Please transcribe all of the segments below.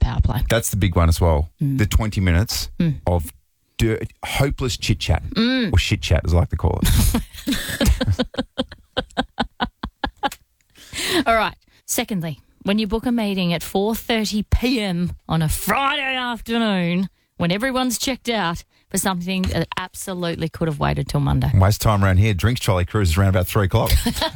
power play. That's the big one as well. The 20 minutes of hopeless chit-chat or shit-chat, as I like to call it. All right. Secondly, when you book a meeting at 4:30 p.m. on a Friday afternoon when everyone's checked out for something that absolutely could have waited till Monday. Waste time around here. Drinks trolley cruises around about 3 o'clock.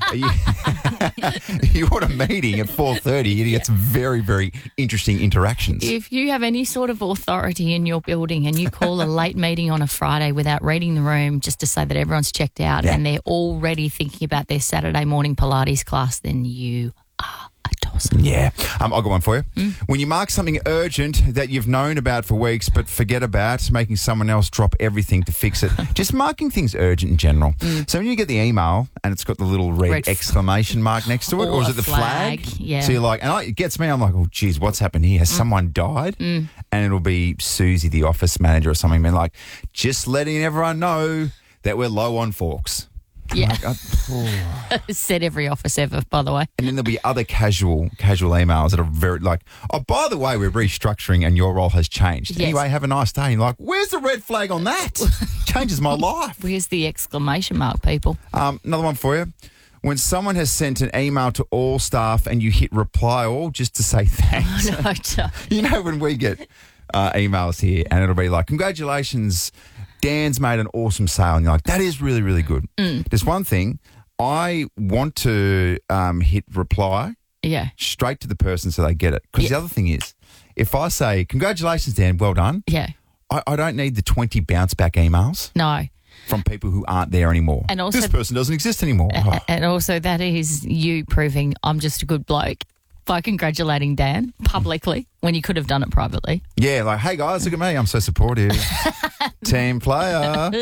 You want a meeting at 4:30, you get some very, very interesting interactions. If you have any sort of authority in your building and you call a late meeting on a Friday without reading the room just to say that everyone's checked out and they're already thinking about their Saturday morning Pilates class, then you are a tosser. Yeah. I got one for you. When you mark something urgent that you've known about for weeks but forget about, making someone else drop everything to fix it. Just marking things urgent in general. So when you get the email and it's got the little red exclamation mark next to it, or is it the flag? Yeah. So you're like, and it gets me, I'm like, oh, geez, what's happened here? Has someone died? And it'll be Susie, the office manager or something, being like, just letting everyone know that we're low on forks. Yeah. Like, Said every office ever, by the way. And then there'll be other casual emails that are very like, oh, by the way, we're restructuring and your role has changed. Yes. Anyway, have a nice day. And you're like, where's the red flag on that? Changes my life. Where's the exclamation mark, people? Another one for you. When someone has sent an email to all staff and you hit reply all just to say thanks. No, don't. You know when we get emails here and it'll be like, congratulations, Dan's made an awesome sale. And you're like, that is really, really good. There's one thing. I want to hit reply straight to the person so they get it. Because the other thing is, if I say, congratulations, Dan, well done. Yeah. I don't need the 20 bounce back emails. No. From people who aren't there anymore. And also, this person doesn't exist anymore. And also that is you proving I'm just a good bloke by congratulating Dan publicly when you could have done it privately. Yeah, like, hey guys, look at me. I'm so supportive. Team player.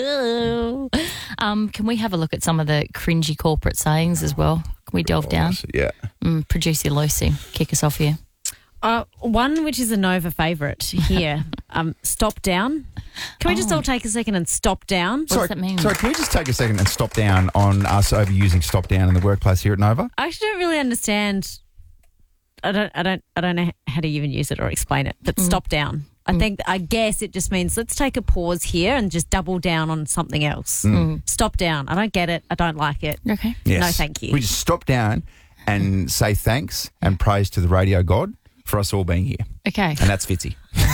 Can we have a look at some of the cringy corporate sayings as well? Can we delve down? Yeah. Producer Lucy, kick us off here. One which is a Nova favourite here. Stop down. Can we just all take a second and stop down? What does that mean? Sorry, can we just take a second and stop down on us overusing stop down in the workplace here at Nova? I actually don't really understand. I don't know how to even use it or explain it. But stop down. I guess it just means let's take a pause here and just double down on something else. Stop down. I don't get it. I don't like it. Okay. Yes. No, thank you. We just stop down and say thanks and praise to the radio god for us all being here. Okay. And that's Fitzy.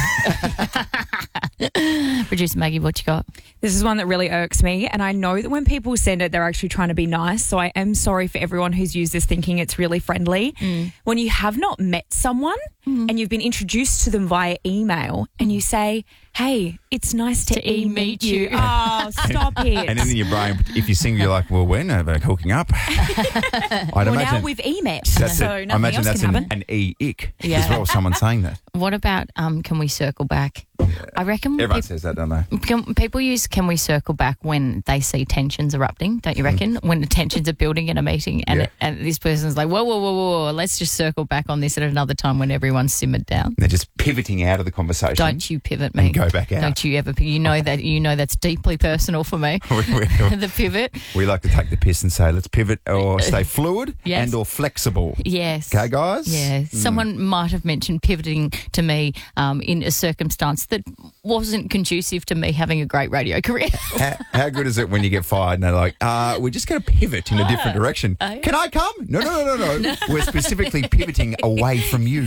Producer Maggie, what you got? This is one that really irks me, and I know that when people send it, they're actually trying to be nice, so I am sorry for everyone who's used this thinking it's really friendly. When you have not met someone and you've been introduced to them via email and you say, hey, it's nice to e-meet you. Oh, stop it. And then in your brain, if you're single, you're like, well, we're never hooking up. Well, now we've e-met, so nothing I imagine else that's can happen. an e-ick Yeah. as well, someone saying that. What about can we circle back? I reckon Everyone says that, don't they? people use can we circle back when they see tensions erupting, don't you reckon? When the tensions are building in a meeting and this person's like, whoa, let's just circle back on this at another time when everyone's simmered down. They're just pivoting out of the conversation. Don't you pivot me. And go back out. Don't you ever, you know that's deeply personal for me. The pivot. We like to take the piss and say, let's pivot or stay fluid Yes. and or flexible. Yes. Okay, guys? Yeah. Someone might have mentioned pivoting to me in a circumstance that wasn't conducive to me having a great radio career. How good is it when you get fired and they're like, we're just going to pivot in a different direction. Can I come? No. We're specifically pivoting away from you.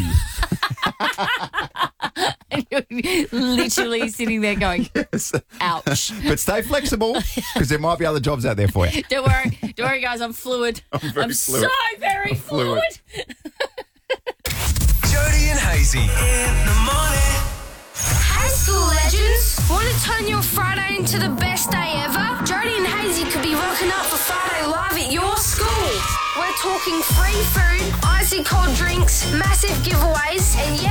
You're literally sitting there going, ouch. But stay flexible because there might be other jobs out there for you. Don't worry, guys. I'm fluid. very so fluid. very fluid. Jody and Hazy in the morning. Hey, school legends! Want to turn your Friday into the best day ever? Jody and Hazy could be rocking up for Friday Live at your school. We're talking free food, icy cold drinks, massive giveaways, and